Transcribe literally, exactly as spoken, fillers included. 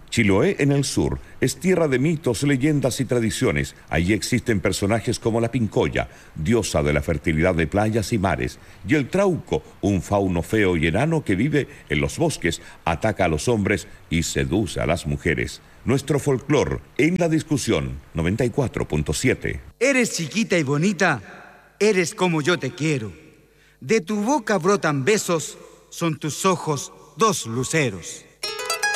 Chiloé, en el sur, es tierra de mitos, leyendas y tradiciones. Allí existen personajes como la Pincoya, diosa de la fertilidad de playas y mares, y el Trauco, un fauno feo y enano que vive en los bosques, ataca a los hombres y seduce a las mujeres. Nuestro folclor en la discusión noventa y cuatro punto siete. Eres chiquita y bonita, eres como yo te quiero. De tu boca brotan besos, son tus ojos dos luceros.